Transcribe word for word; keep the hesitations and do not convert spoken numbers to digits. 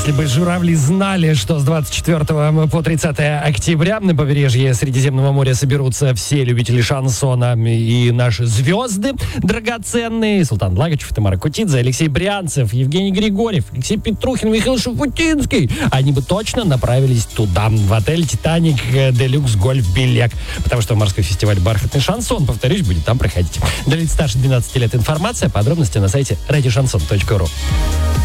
Если бы журавли знали, что с двадцать четвёртого по тридцатое октября на побережье Средиземного моря соберутся все любители шансона и наши звезды драгоценные: Султан Лагачев, Тамара Кутидзе, Алексей Брянцев, Евгений Григорьев, Алексей Петрухин, Михаил Шафутинский, они бы точно направились туда, в отель «Титаник» Делюкс Гольф Белек, потому что морской фестиваль «Бархатный шансон», повторюсь, будет там проходить. Для лиц старше двенадцати лет информация, подробности на сайте радиошансон точка ру.